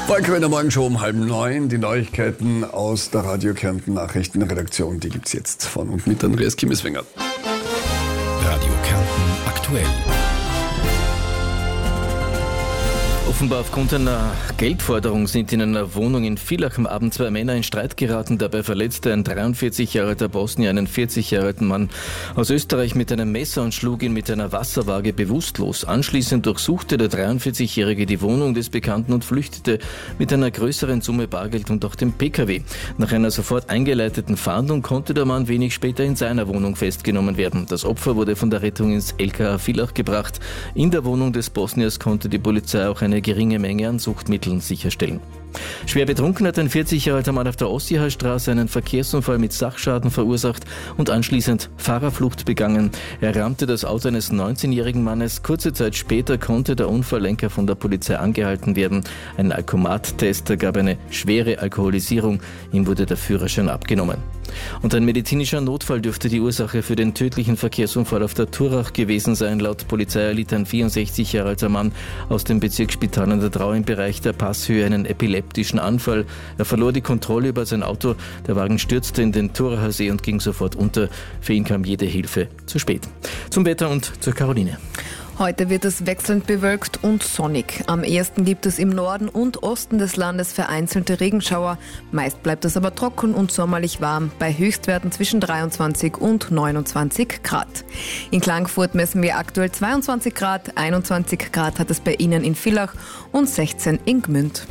Volker in der Morgenshow um 8:30. Die Neuigkeiten aus der Radio Kärnten Nachrichtenredaktion, die gibt's jetzt von und mit Andreas Kimmeswenger. Radio Kärnten aktuell. Offenbar aufgrund einer Geldforderung sind in einer Wohnung in Villach am Abend zwei Männer in Streit geraten. Dabei verletzte ein 43 Jahre alter Bosnier einen 40 Jahre alten Mann aus Österreich mit einem Messer und schlug ihn mit einer Wasserwaage bewusstlos. Anschließend durchsuchte der 43-Jährige die Wohnung des Bekannten und flüchtete mit einer größeren Summe Bargeld und auch dem PKW. Nach einer sofort eingeleiteten Fahndung konnte der Mann wenig später in seiner Wohnung festgenommen werden. Das Opfer wurde von der Rettung ins LKA Villach gebracht. In der Wohnung des Bosniers konnte die Polizei auch eine geringe Menge an Suchtmitteln sicherstellen. Schwer betrunken hat ein 40 Jahre alter Mann auf der Ostseestraße einen Verkehrsunfall mit Sachschaden verursacht und anschließend Fahrerflucht begangen. Er rammte das Auto eines 19-jährigen Mannes. Kurze Zeit später konnte der Unfalllenker von der Polizei angehalten werden. Ein Alkomat-Test ergab eine schwere Alkoholisierung. Ihm wurde der Führerschein abgenommen. Und ein medizinischer Notfall dürfte die Ursache für den tödlichen Verkehrsunfall auf der Turach gewesen sein. Laut Polizei erlitt ein 64 Jahre alter Mann aus dem Bezirksspital an der Drau im Bereich der Passhöhe einen epileptischen Anfall. Er verlor die Kontrolle über sein Auto. Der Wagen stürzte in den Turacher See und ging sofort unter. Für ihn kam jede Hilfe zu spät. Zum Wetter und zur Caroline. Heute wird es wechselnd bewölkt und sonnig. Am ehesten gibt es im Norden und Osten des Landes vereinzelte Regenschauer. Meist bleibt es aber trocken und sommerlich warm, bei Höchstwerten zwischen 23 und 29 Grad. In Klagenfurt messen wir aktuell 22 Grad, 21 Grad hat es bei Ihnen in Villach und 16 in Gmünd.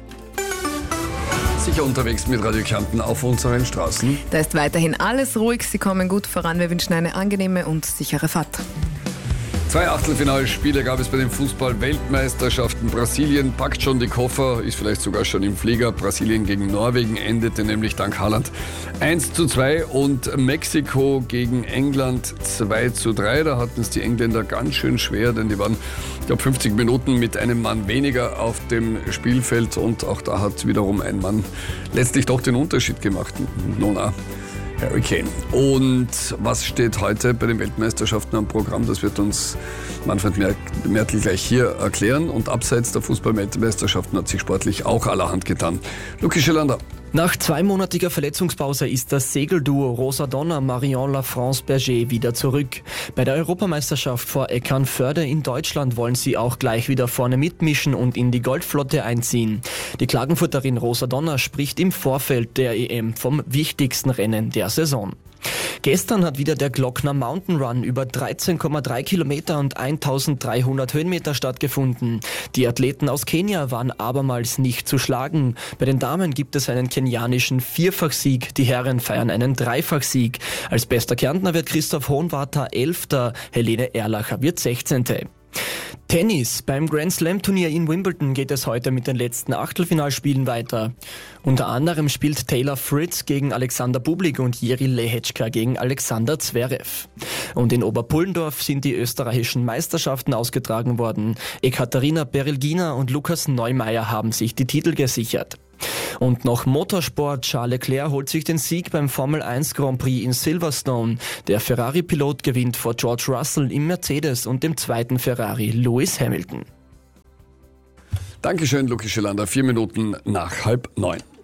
Sicher unterwegs mit Radio Kärnten auf unseren Straßen. Da ist weiterhin alles ruhig, Sie kommen gut voran. Wir wünschen eine angenehme und sichere Fahrt. 2 Achtelfinalspiele gab es bei den Fußball-Weltmeisterschaften. Brasilien packt schon die Koffer, ist vielleicht sogar schon im Flieger. Brasilien gegen Norwegen endete nämlich dank Haaland 1:2 und Mexiko gegen England 2:3. Da hatten es die Engländer ganz schön schwer, denn die waren, ich glaube, 50 Minuten mit einem Mann weniger auf dem Spielfeld und auch da hat wiederum ein Mann letztlich doch den Unterschied gemacht. Nona. Harry Kane. Und was steht heute bei den Weltmeisterschaften am Programm? Das wird uns Manfred Mertl gleich hier erklären. Und abseits der Fußball-Weltmeisterschaften hat sich sportlich auch allerhand getan. Luki Schelander. Nach 2-monatiger Verletzungspause ist das Segelduo Rosa Donner-Marion Lafrance-Berger wieder zurück. Bei der Europameisterschaft vor Eckernförde in Deutschland wollen sie auch gleich wieder vorne mitmischen und in die Goldflotte einziehen. Die Klagenfurterin Rosa Donner spricht im Vorfeld der EM vom wichtigsten Rennen der Saison. Gestern hat wieder der Glockner Mountain Run über 13,3 Kilometer und 1300 Höhenmeter stattgefunden. Die Athleten aus Kenia waren abermals nicht zu schlagen. Bei den Damen gibt es einen kenianischen Vierfachsieg, die Herren feiern einen Dreifachsieg. Als bester Kärntner wird Christoph Hohenwarter 11., Helene Erlacher wird 16. Tennis. Beim Grand Slam Turnier in Wimbledon geht es heute mit den letzten Achtelfinalspielen weiter. Unter anderem spielt Taylor Fritz gegen Alexander Bublik und Jiří Lehečka gegen Alexander Zverev. Und in Oberpullendorf sind die österreichischen Meisterschaften ausgetragen worden. Ekaterina Berelgina und Lukas Neumeier haben sich die Titel gesichert. Und noch Motorsport. Charles Leclerc holt sich den Sieg beim Formel 1 Grand Prix in Silverstone. Der Ferrari-Pilot gewinnt vor George Russell im Mercedes und dem zweiten Ferrari Lewis Hamilton. Dankeschön, Luki Schelander. 4 Minuten nach 8:30.